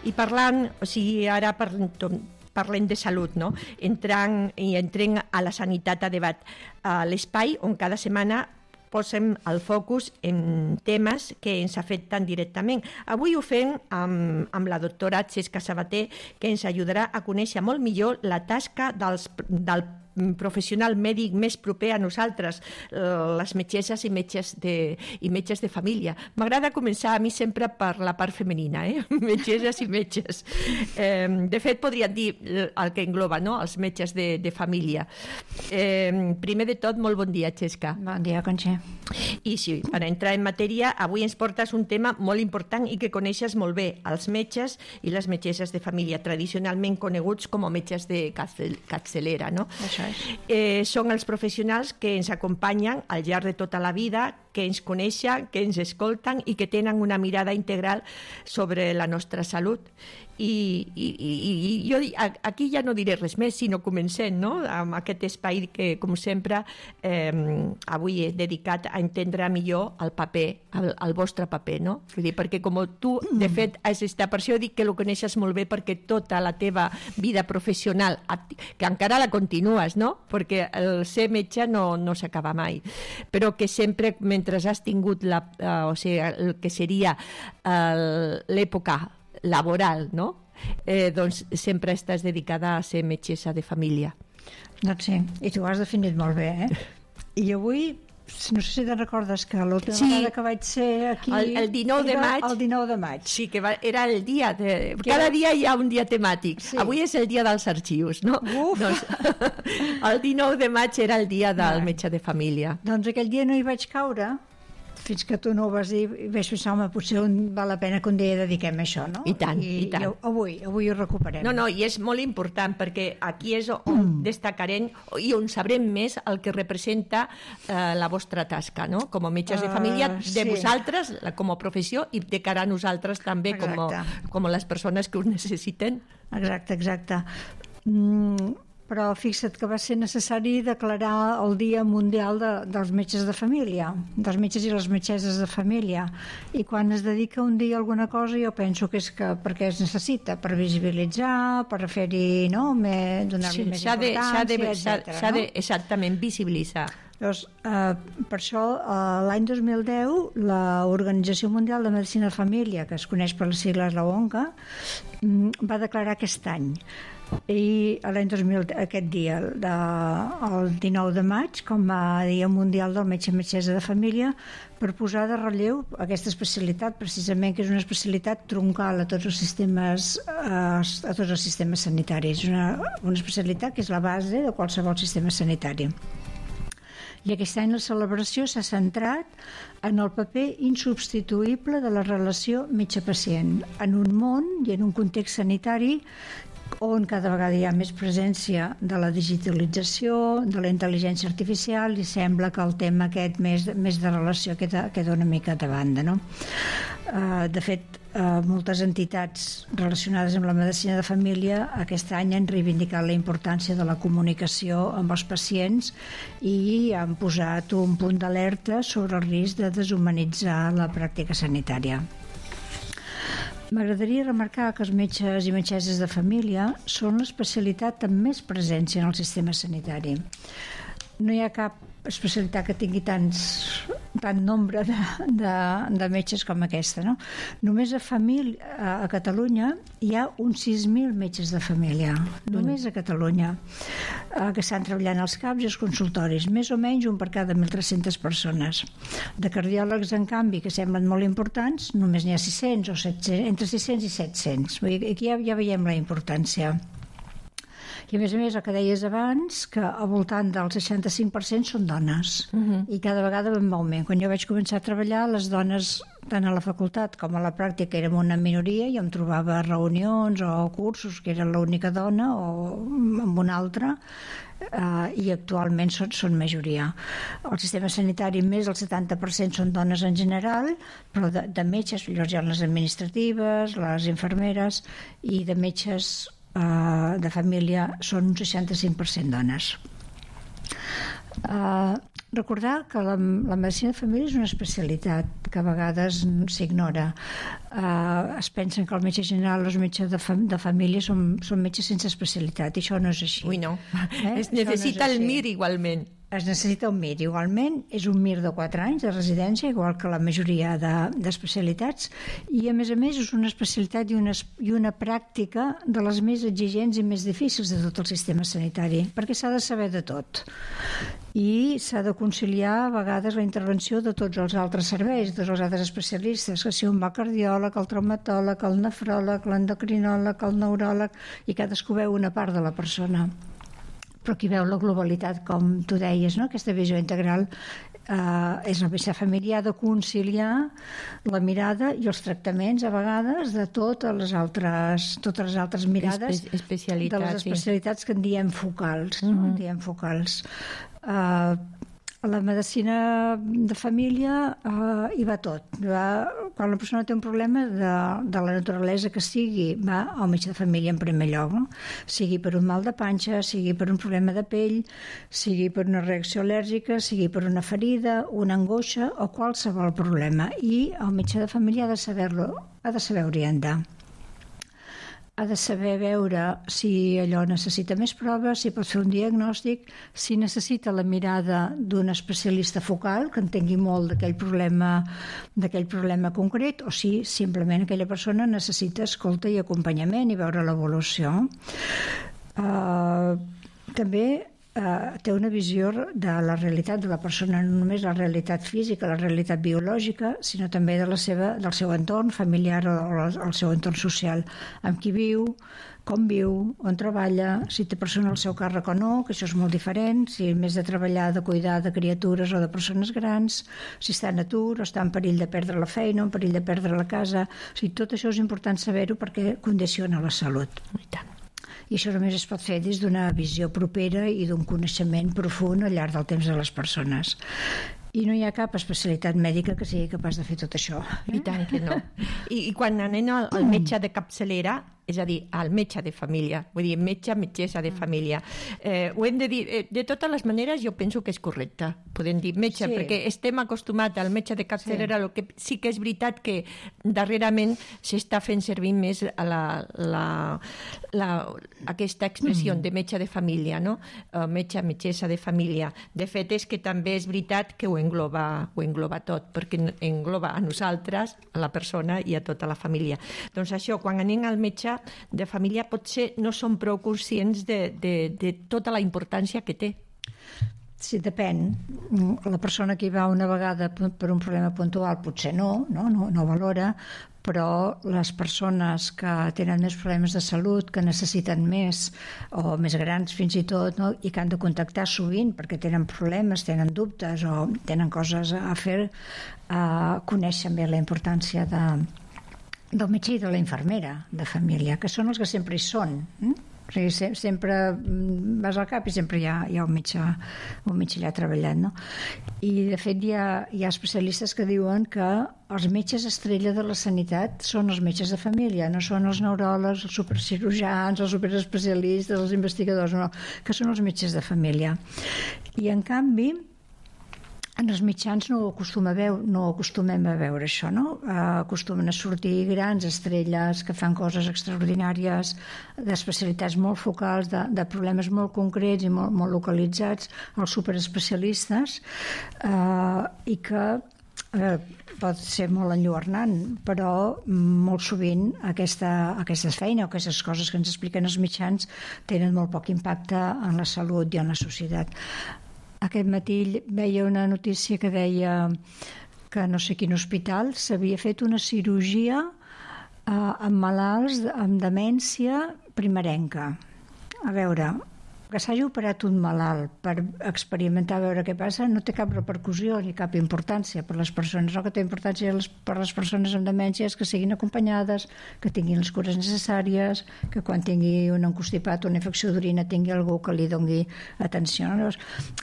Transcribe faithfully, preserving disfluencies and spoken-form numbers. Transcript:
I parlant, o sigui, ara parlem, parlem de salut, no? Entrant i entrem a la sanitat a debat, a l'espai on cada setmana posem el focus en temes que ens afecten directament. Avui ho fem amb, amb la doctora Txesca Sabater, que ens ajudarà a conèixer molt millor la tasca dels, del professional mèdic més proper a nosaltres, les metgesses i metges de, i metges de família. M'agrada començar a mi sempre per la part femenina, eh? Metgesses i metges. Eh, de fet, podríem dir el que engloba, no? Els metges de, de família. Eh, primer de tot, molt bon dia, Txesca. Bon dia, Conxa. I sí, per entrar en matèria, avui ens portes un tema molt important i que coneixes molt bé, els metges i les metgesses de família, tradicionalment coneguts com a metges de capçalera, no? Això. Eh, són els professionals que ens acompanyen al llarg de tota la vida, que ens coneixen, que ens escolten i que tenen una mirada integral sobre la nostra salut. I, i, i, i jo aquí ja no diré res més, sinó comencem, no? Amb aquest espai que, com sempre, eh, avui he dedicat a entendre millor el paper, el, el vostre paper, no? Vull dir, perquè com tu, de fet, has estat, per això dic que ho coneixes molt bé, perquè tota la teva vida professional, que encara la continues, no? Perquè el ser metge no, no s'acaba mai, però que sempre, mentre has tingut la, uh, o sigui, el que seria uh, l'època laboral, no? Eh, doncs sempre estàs dedicada a ser metgessa de família. Doncs sí, i tu ho has definit molt bé, eh? I avui, no sé si te'n recordes que l'última sí, vegada que vaig ser aquí... El, el dinou de maig. El dinou de maig. Sí, que va, era el dia... De, cada dia hi ha un dia temàtic. Sí. Avui és el dia dels arxius, no? Uf! Doncs, el dinou de maig era el dia del metge de família. Doncs aquell dia no hi vaig caure, fins que tu no ho vas dir, i vaig pensar, home, potser un, val la pena que un dia dediquem a això, no? I tant, i, i tant. I avui, avui ho recuperem. No, no, i és molt important, perquè aquí és on mm. destacarem i on sabrem més el que representa eh, la vostra tasca, no? Com a metges uh, de família, de sí. vosaltres, com a professió, i de cara a nosaltres també, com a, com a les persones que us necessiten. Exacte, exacte. Mm, però fixa't que va ser necessari declarar el Dia Mundial de, dels metges de família, dels metges i les metgesses de família, i quan es dedica un dia a alguna cosa jo penso que és que perquè es necessita, per visibilitzar, per fer-hi, no?, donar-li sí, més de, importància, etcètera. S'ha de, exactament, visibilitzar. Doncs, eh, per això, eh, l'any dos mil deu, l'Organització Mundial de Medicina de Família, que es coneix per les sigles la O N C A, va declarar aquest any, i l'any dos mil, aquest dia, de, el dinou de maig, com a Dia Mundial del Metge i Metgessa de Família, per posar de relleu aquesta especialitat, precisament, que és una especialitat troncal a tots els sistemes, a, a tots els sistemes sanitaris, una, una especialitat que és la base de qualsevol sistema sanitari. I aquest any la celebració s'ha centrat en el paper insubstituïble de la relació metge-pacient en un món i en un context sanitari on cada vegada hi ha més presència de la digitalització, de la intel·ligència artificial, i sembla que el tema aquest més, més de relació queda, queda una mica de banda, no? Uh, de fet, uh, moltes entitats relacionades amb la medicina de família aquest any han reivindicat la importància de la comunicació amb els pacients i han posat un punt d'alerta sobre el risc de deshumanitzar la pràctica sanitària. M'agradaria remarcar que els metges i metgesses de família són l'especialitat amb més presència en el sistema sanitari. No hi ha cap especialitat que tingui tants, tant nombre de, de, de metges com aquesta, no? Només a, família, a, a Catalunya hi ha uns sis mil metges de família, només a Catalunya, eh, que estan treballant als CAPs i als consultoris, més o menys un per cada mil tres-centes persones. De cardiòlegs, en canvi, que semblen molt importants, només n'hi ha sis-cents o set-cents, entre sis-cents i set-cents. Aquí ja, ja veiem la importància. I a més a més, el que deies abans, que al voltant del seixanta-cinc per cent són dones, uh-huh. i cada vegada va en augment. Quan jo vaig començar a treballar, les dones, tant a la facultat com a la pràctica, érem una minoria, i em trobava a reunions o cursos que era l'única dona o amb una altra, Uh, i actualment són, són majoria. El sistema sanitari, més del setanta per cent són dones en general, però de, de metges, llavors hi ha les administratives, les infermeres, i de metges uh, de família són un seixanta-cinc per cent dones. Uh, recordar que la, la medicina de família és una especialitat que a vegades s'ignora. Uh, es pensen que el metge general o els metges de, fam de família són, són metges sense especialitat, i això no és així. Ui, no. Eh? Es necessita no el M I R igualment. Es necessita un M I R igualment, és un M I R de quatre anys de residència, igual que la majoria d'especialitats, de, i a més a més és una especialitat i una, i una pràctica de les més exigents i més difícils de tot el sistema sanitari, perquè s'ha de saber de tot i s'ha de conciliar a vegades la intervenció de tots els altres serveis, de tots els altres especialistes, que si un va cardiòleg, el traumatòleg, el nefròleg, l'endocrinòleg, el neuròleg, i cadascú veu una part de la persona. Però qui veu la globalitat, com tu deies, no? Aquesta visió integral, eh, és la medicina familiar de conciliar la mirada i els tractaments, a vegades, de totes les altres, totes les altres mirades Espe especialitats, de les especialitats sí. que en diem focals. Uh -huh. no? En diem focals. Eh, la medicina de família uh, hi va tot. Va, quan la persona té un problema de, de la naturalesa que sigui, va al metge de família en primer lloc, no? Sigui per un mal de panxa, sigui per un problema de pell, sigui per una reacció al·lèrgica, sigui per una ferida, una angoixa o qualsevol problema. I el metge de família ha de saber-lo, ha de saber orientar. Ha de saber veure si allò necessita més proves, si pot fer un diagnòstic, si necessita la mirada d'un especialista focal que entengui molt d'aquell problema, d'aquell problema concret, o si simplement aquella persona necessita escolta i acompanyament i veure l'evolució. Uh, també Uh, té una visió de la realitat de la persona, no només la realitat física, la realitat biològica, sinó també de la seva, del seu entorn familiar o el seu entorn social, amb qui viu, com viu, on treballa, si té persona al seu càrrec o no, que això és molt diferent, si més de treballar, de cuidar de criatures o de persones grans, si està en atur o està en perill de perdre la feina o en perill de perdre la casa. O sigui, tot això és important saber-ho perquè condiciona la salut. I tant. I això només es pot fer des d'una visió propera i d'un coneixement profund al llarg del temps de les persones. I no hi ha cap especialitat mèdica que sigui capaç de fer tot això. Eh? I tant que no. I, i quan anem al, al metge de capçalera, és a dir, al metge de família, vull dir, metge, metgessa de família. Eh, ho hem de dir, eh, de totes les maneres jo penso que és correcte, podem dir metge, sí. perquè estem acostumats al metge de capçalera, sí. El que sí que és veritat que darrerament s'està fent servir més la, la, la, aquesta expressió mm. de metge de família, no? Uh, metge, metgessa de família. De fet, és que també és veritat que ho engloba, ho engloba tot, perquè engloba a nosaltres, a la persona i a tota la família. Doncs això, quan anem al metge de família potser no som prou conscients de, de, de tota la importància que té. Sí, depèn. La persona que hi va una vegada per un problema puntual potser no, no, no, no valora, però les persones que tenen més problemes de salut, que necessiten més, o més grans fins i tot, no? I que han de contactar sovint perquè tenen problemes, tenen dubtes o tenen coses a fer, eh, coneixen bé la importància de del metge i de la infermera de família, que són els que sempre hi són. Eh? O sigui, se sempre vas al cap i sempre hi ha, hi ha un metge, un metge allà treballant. No? I, de fet, hi ha, hi ha especialistes que diuen que els metges estrella de la sanitat són els metges de família, no són els neuròlegs, els supercirurgians, els superespecialistes, els investigadors, no, que són els metges de família. I, en canvi, en els mitjans no, acostuma a veu, no acostumem a veure això, no? Acostumen a sortir grans estrelles que fan coses extraordinàries, d'especialitats molt focals, de, de problemes molt concrets i molt, molt localitzats, els superespecialistes, eh, i que eh, pot ser molt enlluernant, però molt sovint aquesta, aquesta feina o aquestes coses que ens expliquen els mitjans tenen molt poc impacte en la salut i en la societat. Aquest matí veia una notícia que deia que no sé quin hospital s'havia fet una cirurgia eh, amb malalts amb demència primerenca. A veure, que s'hagi operat un malalt per experimentar, a veure què passa, no té cap repercussió ni cap importància per les persones. El que té importància per les persones amb demència és que siguin acompanyades, que tinguin les cures necessàries, que quan tingui un encostipat o una infecció d'orina tingui algú que li doni atenció. Llavors,